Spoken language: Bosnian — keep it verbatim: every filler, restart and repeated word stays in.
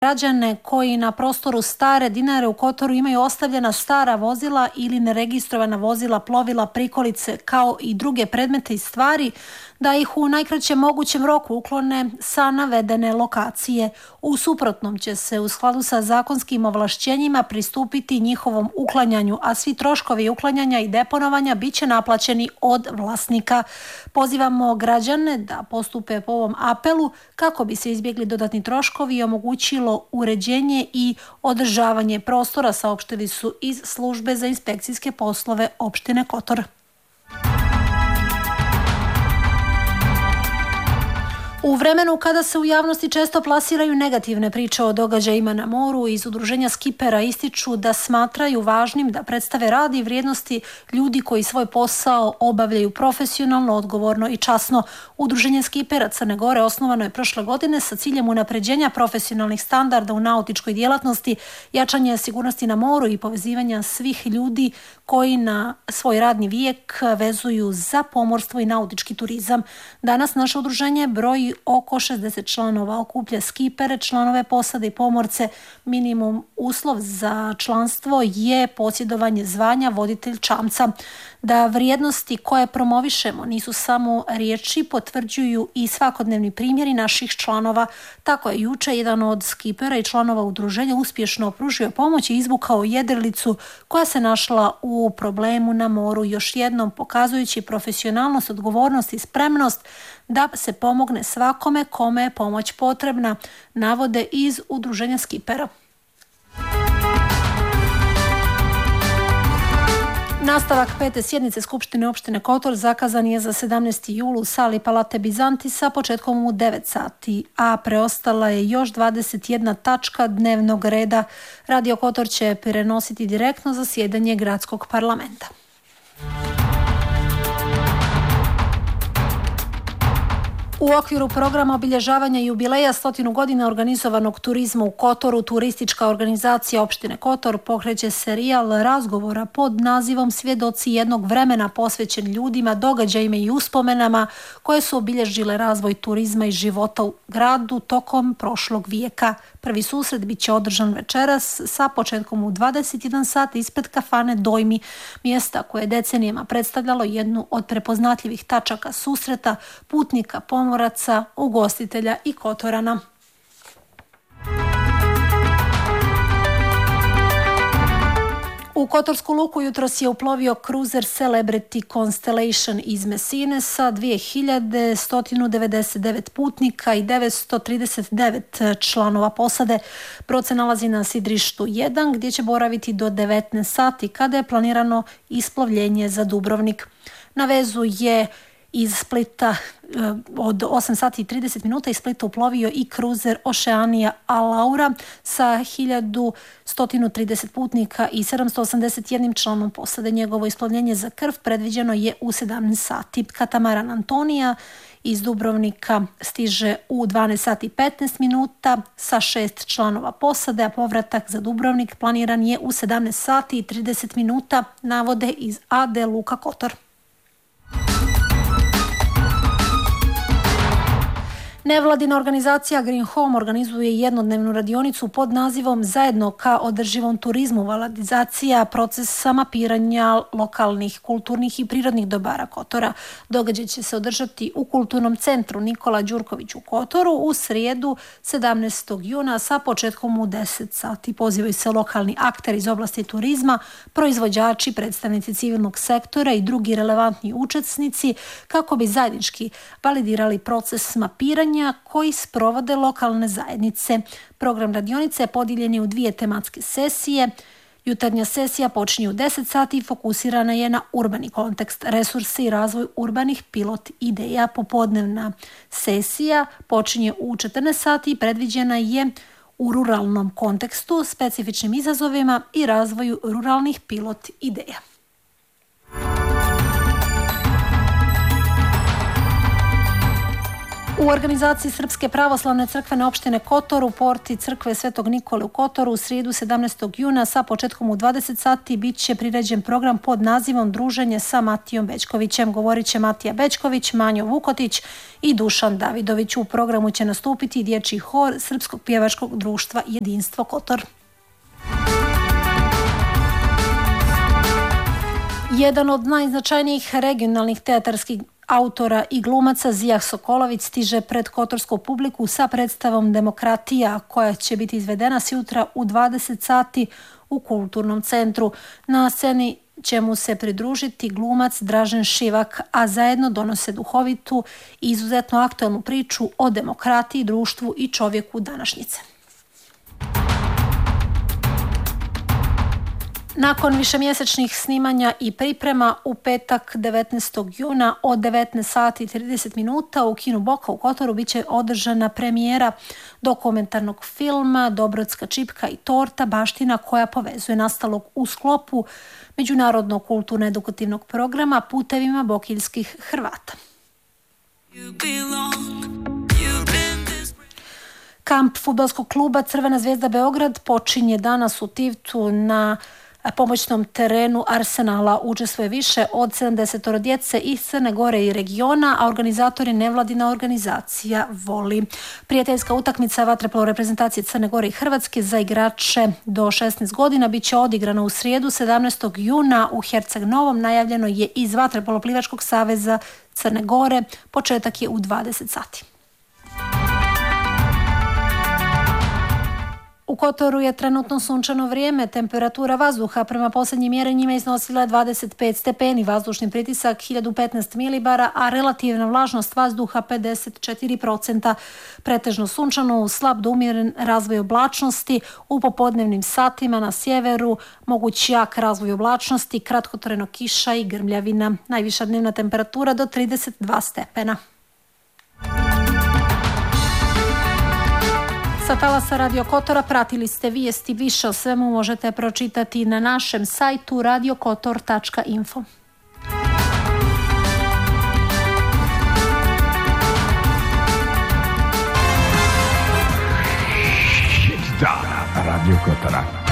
građane koji na prostoru Stare Dinare u Kotoru imaju ostavljena stara vozila ili neregistrovana vozila, plovila, prikolice kao i druge predmete i stvari, da ih u najkraćem mogućem roku uklone sa navedene lokacije. U suprotnom će se u skladu sa zakonskim ovlašćenjima pristupiti njihovom uklanjanju, a svi troškovi uklanjanja i deponovanja bit će naplaćeni od vlasnika. Pozivamo građane da postupe po ovom apelu kako bi se izbjegli dodatni troškovi i omogućilo uređenje i održavanje prostora, saopštili su iz službe za inspekcijske poslove opštine Kotor. U vremenu kada se u javnosti često plasiraju negativne priče o događajima na moru, iz udruženja skipera ističu da smatraju važnim da predstave rad i vrijednosti ljudi koji svoj posao obavljaju profesionalno, odgovorno i časno. Udruženje skipera Crne Gore osnovano je prošle godine sa ciljem unapređenja profesionalnih standarda u nautičkoj djelatnosti, jačanja sigurnosti na moru i povezivanja svih ljudi koji na svoj radni vijek vezuju za pomorstvo i nautički turizam. Danas naše udruženje broji oko šezdeset članova, okuplja skipere, članove posade i pomorce. Minimum uslov za članstvo je posjedovanje zvanja voditelj čamca. Da vrijednosti koje promovišemo nisu samo riječi, potvrđuju i svakodnevni primjeri naših članova. Tako je juče jedan od skipera i članova udruženja uspješno pružio pomoć i izvukao jedrilicu koja se našla u problemu na moru, još jednom pokazujući profesionalnost, odgovornost i spremnost da se pomogne svakome kome je pomoć potrebna, navode iz udruženja skipera. Nastavak pete sjednice Skupštine opštine Kotor zakazan je za sedamnaesti jul u sali Palate Bizanti sa početkom u devet sati, a preostala je još dvadeset jedna tačka dnevnog reda. Radio Kotor će prenositi direktno zasjedanje gradskog parlamenta. U okviru programa obilježavanja jubileja stotinu godina organizovanog turizma u Kotoru, turistička organizacija opštine Kotor pokreće serijal razgovora pod nazivom Svjedoci jednog vremena, posvećen ljudima, događajima i uspomenama koje su obilježile razvoj turizma i života u gradu tokom prošlog vijeka. Prvi susret bit će održan večeras sa početkom u dvadeset jedan sat ispred kafane Dojmi, mjesta koje je decenijama predstavljalo jednu od prepoznatljivih tačaka susreta putnika, pomoraca, ugostitelja i Kotorana. U Kotorsku luku jutros je uplovio kruzer Celebrity Constellation iz Mesine sa dvije hiljade sto devedeset devet putnika i devetsto trideset devet članova posade. Brod se nalazi na sidrištu jedan gdje će boraviti do devetnaest sati kada je planirano isplovljenje za Dubrovnik. Na vezu je iz Splita od osam sati i trideset minuta iz Splita uplovio i kruzer Oceania Alaura sa hiljadu sto trideset putnika i sedamsto osamdeset jedan članom posade. Njegovo isplovljenje za Krf predviđeno je u sedamnaest sati. Katamaran Antonija iz Dubrovnika stiže u dvanaest sati i petnaest minuta sa šest članova posade, a povratak za Dubrovnik planiran je u sedamnaest sati i trideset minuta, navode iz A D Luka Kotor. Nevladina organizacija Green Home organizuje jednodnevnu radionicu pod nazivom Zajedno ka održivom turizmu, valorizacija procesa mapiranja lokalnih, kulturnih i prirodnih dobara Kotora. Događaj će se održati u Kulturnom centru Nikola Đurković u Kotoru u srijedu sedamnaestog juna sa početkom u deset sati. Pozivaju se lokalni akteri iz oblasti turizma, proizvođači, predstavnici civilnog sektora i drugi relevantni učesnici kako bi zajednički validirali proces mapiranja koji sprovode lokalne zajednice. Program radionice je podijeljen u dvije tematske sesije. Jutarnja sesija počinje u deset sati i fokusirana je na urbani kontekst, resurse i razvoj urbanih pilot ideja. Popodnevna sesija počinje u četrnaest sati i predviđena je u ruralnom kontekstu, specifičnim izazovima i razvoju ruralnih pilot ideja. U organizaciji Srpske pravoslavne crkvene opštine Kotor u porti crkve Svetog Nikole u Kotoru u srijedu sedamnaestog juna sa početkom u dvadeset sati bit će priređen program pod nazivom Druženje sa Matijom Bećkovićem. Govorit će Matija Bećković, Manjo Vukotić i Dušan Davidović. U programu će nastupiti dječji hor Srpskog pjevačkog društva Jedinstvo Kotor. Jedan od najznačajnijih regionalnih teatarskih autora i glumaca Zijah Sokolović stiže pred kotorsku publiku sa predstavom Demokratija, koja će biti izvedena sutra u dvadeset sati u Kulturnom centru. Na sceni će mu se pridružiti glumac Dražen Šivak, a zajedno donose duhovitu i izuzetno aktualnu priču o demokratiji, društvu i čovjeku današnjice. Nakon višemjesečnih snimanja i priprema u petak devetnaestog juna od devetnaest sati i trideset minuta u kinu Boka u Kotoru biće održana premijera dokumentarnog filma Dobrodska čipka i torta, baština koja povezuje nastalog u sklopu međunarodnog kulturno-edukativnog programa Putevima bokeljskih Hrvata. Kamp fudbalskog kluba Crvena zvezda Beograd počinje danas u Tivtu na pomoćnom terenu Arsenala. Učestvuje više od sedamdeset djece iz Crne Gore i regiona, a organizator je nevladina organizacija Voli. Prijateljska utakmica vaterpolo reprezentacije Crne Gore i Hrvatske za igrače do šesnaest godina bit će odigrana u srijedu sedamnaestog juna u Herceg Novom. Najavljeno je iz Vaterpolo plivačkog saveza Crne Gore. Početak je u dvadeset sati. U Kotoru je trenutno sunčano vrijeme, temperatura vazduha prema posljednjim mjerenjima iznosila dvadeset pet stepeni, vazdušni pritisak hiljadu petnaest milibara, a relativna vlažnost vazduha pedeset četiri posto. Pretežno sunčano uz slab do umjeren razvoj oblačnosti, u popodnevnim satima na sjeveru moguć jak razvoj oblačnosti, kratkotrajno kiša i grmljavina. Najviša dnevna temperatura do trideset dva stepena. Sa talasa Radio Kotora pratili ste vijesti. Više o svemu možete pročitati na našem sajtu radio kotor tačka info. Hit dana Radio Kotora.